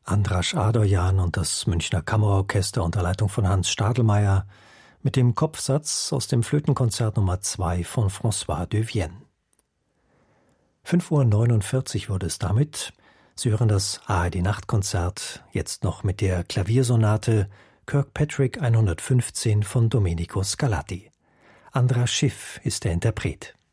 Andras Adorjan und das Münchner Kammerorchester unter Leitung von Hans Stadelmeier mit dem Kopfsatz aus dem Flötenkonzert Nummer 2 von François de Vienne. 5:49 Uhr wurde es damit. Sie hören das ARD-Nachtkonzert, jetzt noch mit der Klaviersonate Kirkpatrick 115 von Domenico Scarlatti. Andras Schiff ist der Interpret.